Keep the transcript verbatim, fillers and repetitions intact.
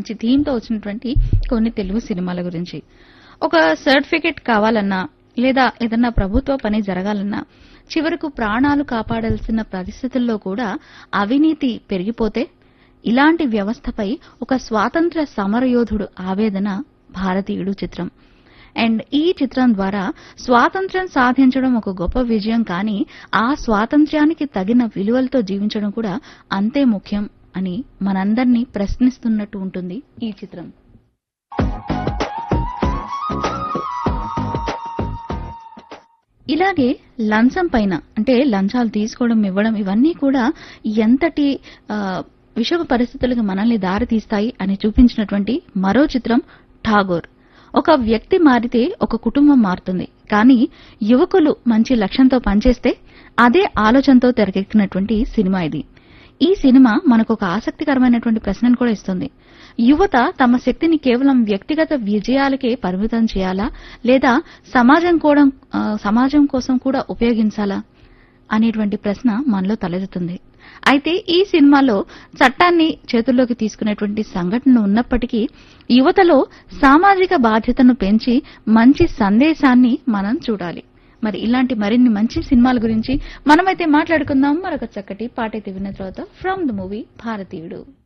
మంచి థీమ్ తో వచ్చినటువంటి కొన్ని తెలుగు సినిమాల గురించి. ఒక సర్టిఫికెట్ కావాలన్నా లేదా ఏదన్నా ప్రభుత్వ పని జరగాలన్నా చివరకు ప్రాణాలు కాపాడాల్సిన పరిస్థితుల్లో కూడా అవినీతి పెరిగిపోతే ఇలాంటి వ్యవస్థపై ఒక స్వాతంత్ర్య సమరయోధుడు ఆవేదన భారతీయుడు చిత్రం. అండ్ ఈ చిత్రం ద్వారా స్వాతంత్ర్యం సాధించడం ఒక గొప్ప విజయం, కానీ ఆ స్వాతంత్ర్యానికి తగిన విలువలతో జీవించడం కూడా అంతే ముఖ్యం అని మనందర్నీ ప్రశ్నిస్తున్నట్టు ఉంటుంది ఈ చిత్రం. ఇలాగే లంచం పైన, అంటే లంచాలు తీసుకోవడం ఇవ్వడం ఇవన్నీ కూడా ఎంతటి విషమ పరిస్థితులకు మనల్ని దారి తీస్తాయి అని చూపించినటువంటి మరో చిత్రం ఠాగూర్. ఒక వ్యక్తి మారితే ఒక కుటుంబం మారుతుంది, కానీ యువకులు మంచి లక్ష్యంతో పనిచేస్తే అదే ఆలోచనతో తెరకెక్కినటువంటి సినిమా ఇది. ఈ సినిమా మనకు ఒక ఆసక్తికరమైనటువంటి ప్రశ్నను కూడా ఇస్తుంది. యువత తమ శక్తిని కేవలం వ్యక్తిగత విజయాలకే పరిమితం చేయాలా, లేదా సమాజం కూడా సమాజం కోసం కూడా ఉపయోగించాలా అనేటువంటి ప్రశ్న మనలో తలెత్తుతుంది. అయితే ఈ సినిమాలో చట్టాన్ని చేతుల్లోకి తీసుకునేటువంటి సంఘటనలు ఉన్నప్పటికీ యువతలో సామాజిక బాధ్యతను పెంచి మంచి సందేశాన్ని మనం చూడాలి. మరి ఇలాంటి మరిన్ని మంచి సినిమాల గురించి మనమైతే మాట్లాడుకుందాం. మరొక చక్కటి పాటైతే విన్న తర్వాత ఫ్రమ్ ద మూవీ భారతీయుడు.